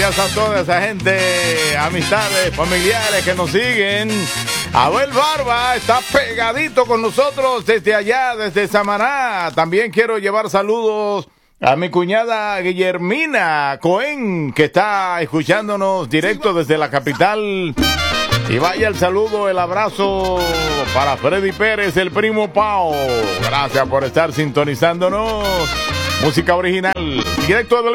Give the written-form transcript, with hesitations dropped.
Gracias a toda esa gente, amistades, familiares que nos siguen. Abel Barba está pegadito con nosotros desde allá, desde Samaná. También quiero llevar saludos a mi cuñada Guillermina Cohen, que está escuchándonos directo desde la capital. Y vaya el saludo, el abrazo para Freddy Pérez, el primo Pao. Gracias por estar sintonizándonos. Música original, directo del